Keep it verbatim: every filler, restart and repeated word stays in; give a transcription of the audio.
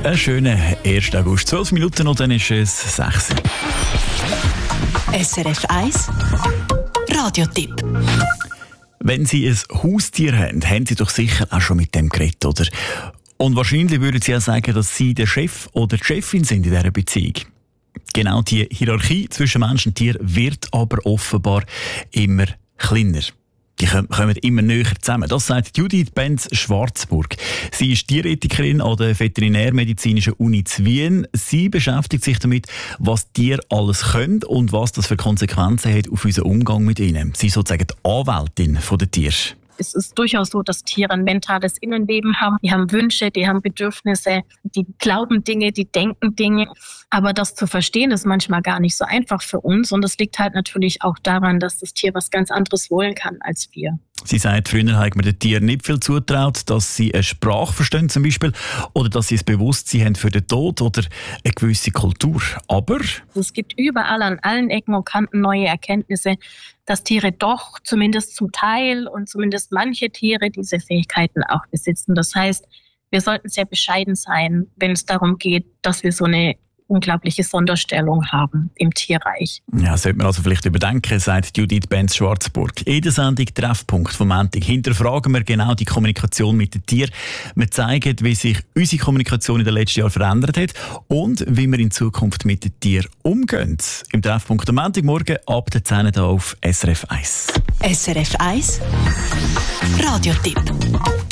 Einen schönen ersten August. zwölf Minuten und dann ist es sechs. S R F eins Radiotipp. Wenn Sie ein Haustier haben, haben Sie doch sicher auch schon mit dem geredet, oder? Und wahrscheinlich würden Sie auch sagen, dass Sie der Chef oder die Chefin sind in dieser Beziehung. Genau die Hierarchie zwischen Mensch und Tier wird aber offenbar immer kleiner. Die kommen immer näher zusammen. Das sagt Judith Benz-Schwarzburg. Sie ist Tierethikerin an der Veterinärmedizinischen Uni zu Wien. Sie beschäftigt sich damit, was Tiere alles können und was das für Konsequenzen hat auf unseren Umgang mit ihnen. Sie ist sozusagen die Anwältin der Tiere. Es ist durchaus so, dass Tiere ein mentales Innenleben haben. Die haben Wünsche, die haben Bedürfnisse, die glauben Dinge, die denken Dinge. Aber das zu verstehen ist manchmal gar nicht so einfach für uns. Und das liegt halt natürlich auch daran, dass das Tier was ganz anderes wollen kann als wir. Sie sagt, früher hat man den Tieren nicht viel zutraut, dass sie eine Sprache verstehen zum Beispiel oder dass sie ein Bewusstsein haben für den Tod oder eine gewisse Kultur. Aber es gibt überall an allen Ecken und Kanten neue Erkenntnisse, dass Tiere doch zumindest zum Teil und zumindest manche Tiere diese Fähigkeiten auch besitzen. Das heißt, wir sollten sehr bescheiden sein, wenn es darum geht, dass wir so eine unglaubliche Sonderstellung haben im Tierreich. Ja, sollte man also vielleicht überdenken, sagt Judith Benz-Schwarzburg. In der Sendung «Treffpunkt» vom Montag hinterfragen wir genau die Kommunikation mit den Tieren. Wir zeigen, wie sich unsere Kommunikation in den letzten Jahren verändert hat und wie wir in Zukunft mit den Tieren umgehen. Im «Treffpunkt» am Montagmorgen ab der zehn Uhr auf S R F eins. S R F eins Radiotipp.